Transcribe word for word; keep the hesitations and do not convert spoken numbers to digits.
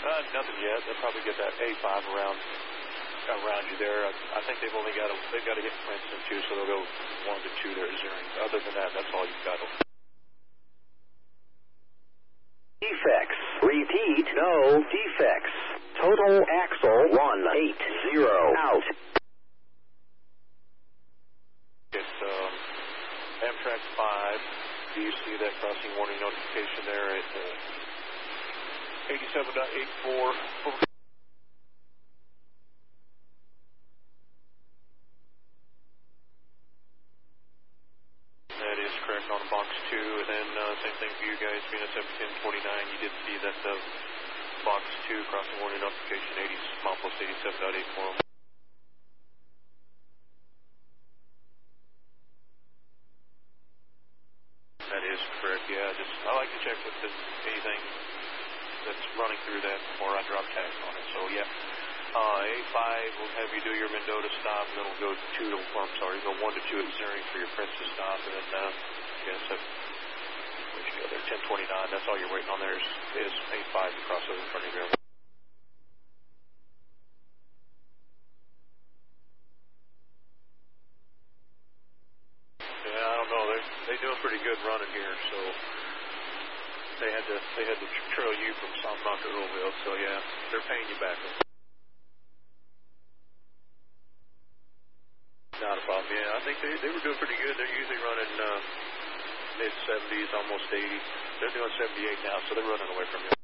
Uh, nothing yet. They'll probably get that A five around around you there. I, I think they've only got to they've got to hit Princeton too, so they'll go one to two there at Zering. Other than that, that's all you've got. Defects. Repeat, no defects. Total axle one eight zero out. It's um, Amtrak five. Do you see that crossing warning notification there at uh, eighty-seven point eight four? That is correct on box two, and then uh, same thing for you guys, being at seventeen twenty-nine, you did see that uh, box two crossing warning notification eighty, mile plus eighty-seven point eight four. That is correct, yeah. Just I like to check with the, anything that's running through that before I drop tags on it. So yeah, uh, A five will have you do your Mendota stop, and then we'll go two to, or I'm sorry, go one to two at Zering for your Princess stop, and then uh, yes, uh, where'd you go there? ten twenty-nine. That's all you're waiting on there is, is A five to cross over in front of you. Yeah, I don't know. They they doing pretty good running here, so they had to they had to trail you from Southbound to Earlville. So yeah, they're paying you back. Not a problem. Yeah, I think they they were doing pretty good. They're usually running uh, mid seventies, almost eighty. They're doing seventy-eight now, so they're running away from you.